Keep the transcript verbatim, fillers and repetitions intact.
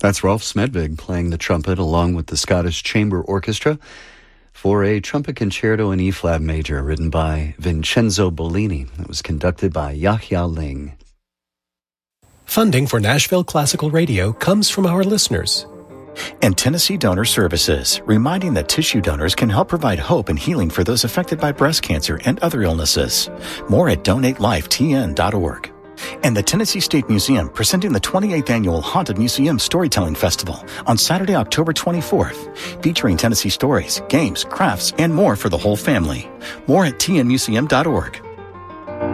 That's Rolf Smedvig playing the trumpet along with the Scottish Chamber Orchestra for a trumpet concerto in E-flat major written by Vincenzo Bellini. It was conducted by Yahya Ling. Funding for Nashville Classical Radio comes from our listeners. And Tennessee Donor Services, reminding that tissue donors can help provide hope and healing for those affected by breast cancer and other illnesses. More at donate life t n dot org. And the Tennessee State Museum presenting the twenty-eighth Annual Haunted Museum Storytelling Festival on Saturday, October twenty-fourth, featuring Tennessee stories, games, crafts, and more for the whole family. More at t n museum dot org.